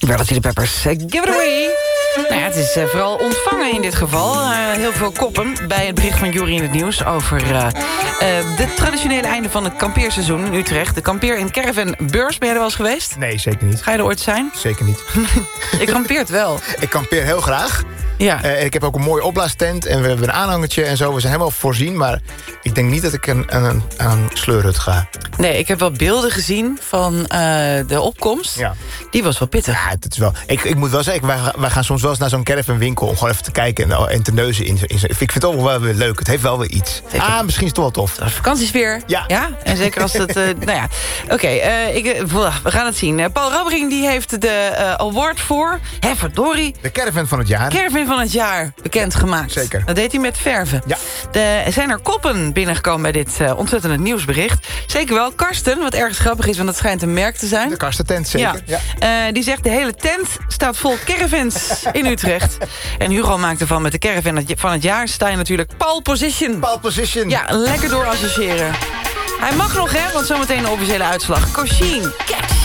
Red Hot Chili Peppers, Give It Away. Nou ja, het is vooral ontvangen in dit geval. Heel veel koppen bij het bericht van Joeri in het nieuws... over het traditionele einde van het kampeerseizoen in Utrecht. De kampeer- en caravanbeurs. Ben jij er wel eens geweest? Nee, zeker niet. Ga je er ooit zijn? Zeker niet. Je kampeert wel. Ik kampeer heel graag. Ja. Ik heb ook een mooie opblaastent en we hebben een aanhangertje en zo. We zijn helemaal voorzien, maar ik denk niet dat ik aan een sleurhut ga. Nee, ik heb wel beelden gezien van de opkomst. Ja. Die was wel pittig. Ja, het is wel. Ik moet wel zeggen, wij gaan soms wel eens naar zo'n caravanwinkel om gewoon even te kijken en te neuzen in. Ik vind het ook wel weer leuk. Het heeft wel weer iets. Misschien is het wel tof. Vakantiesfeer. Ja. En zeker als het... nou ja, oké. We gaan het zien. Paul Rabbering die heeft de award voor... verdorie. De caravan van het jaar. Caravan van het jaar bekendgemaakt. Zeker. Dat deed hij met verven. Ja. Er zijn er koppen binnengekomen bij dit ontzettende nieuwsbericht. Zeker wel. Karsten, wat ergens grappig is, want dat schijnt een merk te zijn. De Karsten-tent, zeker. Ja. Die zegt, de hele tent staat vol caravans in Utrecht. En Hugo maakt ervan, met de caravan van het jaar... sta je natuurlijk pole position. Pole position. Ja, lekker door associëren. Hij mag nog, hè, want zometeen de officiële uitslag. Coshin, catch.